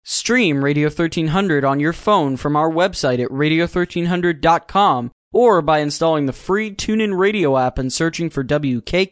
Stream Radio 1300 on your phone from our website at radio1300.com or by installing the free TuneIn Radio app and searching for WKKX.